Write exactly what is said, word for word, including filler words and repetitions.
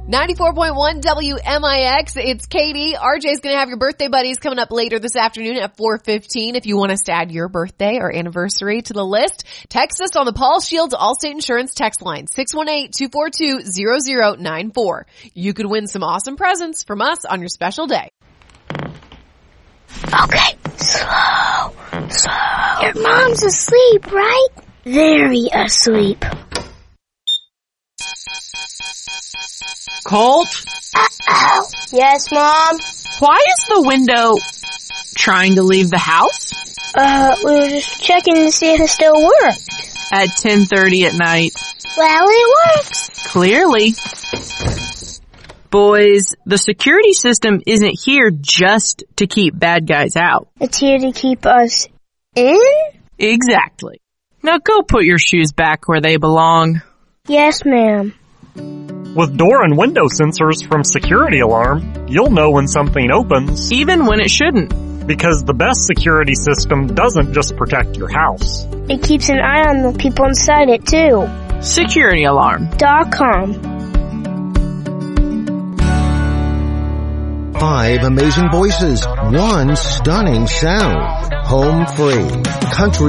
ninety-four point one W M I X. It's Katie. R J's going to have your birthday buddies coming up later this afternoon at four fifteen. If you want us to add your birthday or anniversary to the list, text us on the Paul Shields Allstate Insurance text line, six one eight, two four two, zero zero nine four. You could win some awesome presents from us on your special day. Okay, slow, slow. Your mom's asleep, right? Very asleep. Colt? Uh-oh. Yes, Mom? Why is the window trying to leave the house? Uh, we were just checking to see if it still worked. At ten thirty at night. Well, it works. Clearly. Boys, the security system isn't here just to keep bad guys out. It's here to keep us in? Exactly. Now go put your shoes back where they belong. Yes, ma'am. With door and window sensors from Security Alarm, you'll know when something opens. Even when it shouldn't. Because the best security system doesn't just protect your house. It keeps an eye on the people inside it, too. Security Alarm dot com. Five amazing voices, one stunning sound. Home free. Country